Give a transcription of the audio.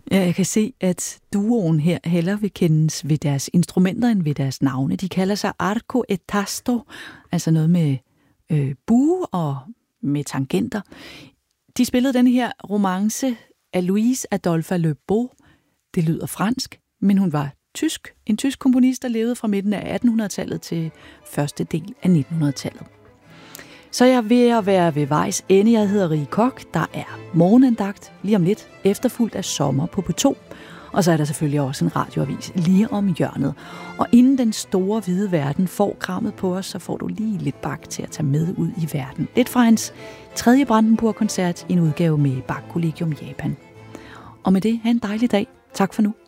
Ja, jeg kan se, at duoen her hellere vil kendes ved deres instrumenter end ved deres navne. De kalder sig arco et tasto, altså noget med bue og med tangenter. De spillede den her romance af Louise Adolphe Le Beau. Det lyder fransk, men hun var tysk. En tysk komponist, der levede fra midten af 1800-tallet til første del af 1900-tallet. Så jeg er ved at være ved vejs ende. Jeg hedder Rie Koch. Der er morgenandagt lige om lidt, efterfulgt af sommer på P2. Og så er der selvfølgelig også en radioavis lige om hjørnet. Og inden den store hvide verden får krammet på os, så får du lige lidt Bach til at tage med ud i verden. Lidt fra hans 3. Brandenburg-koncert i en udgave med Bach Collegium Japan. Og med det, have en dejlig dag. Tak for nu.